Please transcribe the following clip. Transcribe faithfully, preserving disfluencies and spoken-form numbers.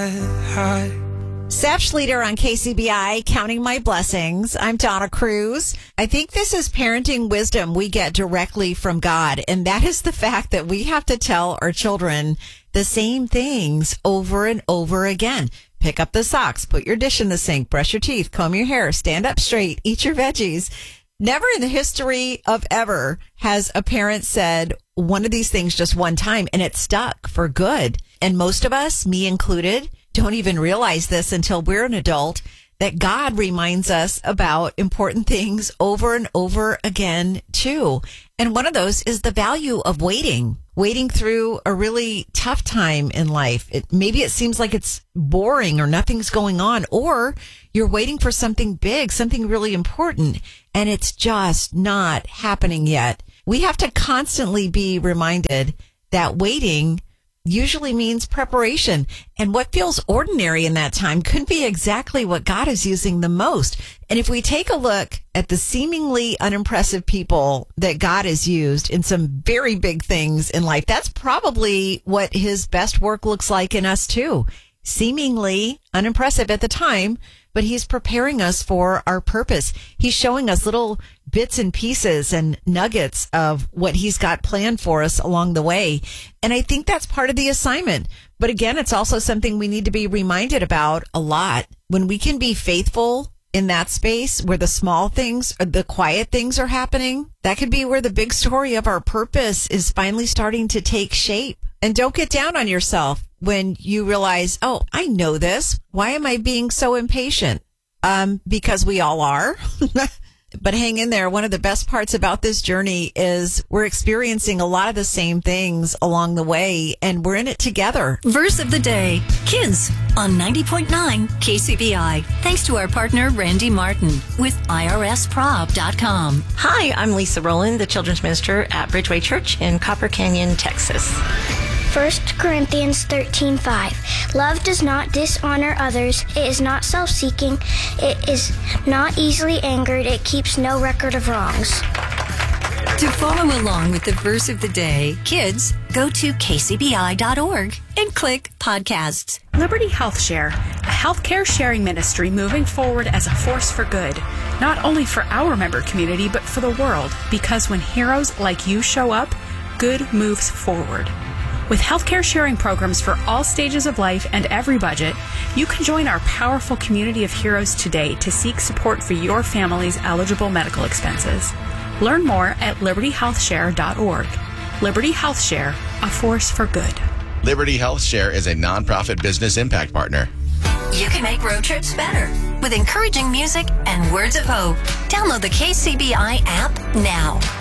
high. Sap Schleter on K C B I, Counting My Blessings. I'm Donna Cruz. I think this is parenting wisdom we get directly from God, and that is the fact that we have to tell our children the same things over and over again. Pick up the socks, put your dish in the sink, brush your teeth, comb your hair, stand up straight, eat your veggies. Never in the history of ever has a parent said one of these things just one time, and it stuck for good. And most of us, me included, don't even realize this until we're an adult, that God reminds us about important things over and over again, too. And one of those is the value of waiting, waiting through a really tough time in life. It, maybe it seems like it's boring or nothing's going on, or you're waiting for something big, something really important, and it's just not happening yet. We have to constantly be reminded that waiting usually means preparation. And what feels ordinary in that time could be exactly what God is using the most. And if we take a look at the seemingly unimpressive people that God has used in some very big things in life, that's probably what his best work looks like in us too. Seemingly unimpressive at the time, but he's preparing us for our purpose. He's showing us little bits and pieces and nuggets of what he's got planned for us along the way. And I think that's part of the assignment. But again, it's also something we need to be reminded about a lot. When we can be faithful in that space where the small things or the quiet things are happening, that could be where the big story of our purpose is finally starting to take shape. And don't get down on yourself when you realize, oh, I know this. Why am I being so impatient? Um, because we all are. But hang in there. One of the best parts about this journey is we're experiencing a lot of the same things along the way, and we're in it together. Verse of the day, kids, on ninety point nine K C B I. Thanks to our partner, Randy Martin, with I R S prob dot com. Hi, I'm Lisa Rowland, the children's minister at Bridgeway Church in Copper Canyon, Texas. First Corinthians thirteen five. Love does not dishonor others. It is not self-seeking. It is not easily angered. It keeps no record of wrongs. To follow along with the verse of the day, kids, go to K C B I dot org and click podcasts. Liberty Health Share, a healthcare sharing ministry moving forward as a force for good, not only for our member community, but for the world, because when heroes like you show up, good moves forward. With healthcare sharing programs for all stages of life and every budget, you can join our powerful community of heroes today to seek support for your family's eligible medical expenses. Learn more at liberty health share dot org. Liberty Health Share, a force for good. Liberty Health Share is a nonprofit business impact partner. You can make road trips better with encouraging music and words of hope. Download the K C B I app now.